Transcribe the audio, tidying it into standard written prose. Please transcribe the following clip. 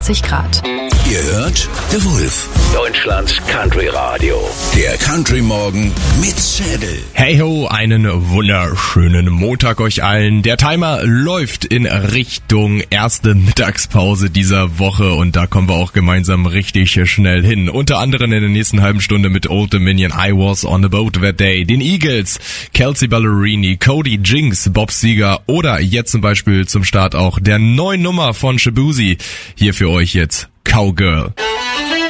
180 Grad. Ihr hört The Wolf, Deutschlands Country Radio. der Country Morgen mit Schädel. Hey ho, einen wunderschönen Montag euch allen. Der Timer läuft in Richtung erste Mittagspause dieser Woche und da kommen wir auch gemeinsam richtig schnell hin. Unter anderem in der nächsten halben Stunde mit Old Dominion, I Was on the Boat That Day, den Eagles, Kelsey Ballerini, Cody Jinks, Bob Seger oder jetzt zum Beispiel zum Start auch der neuen Nummer von Shaboozey. Hier für euch jetzt Cowgirl.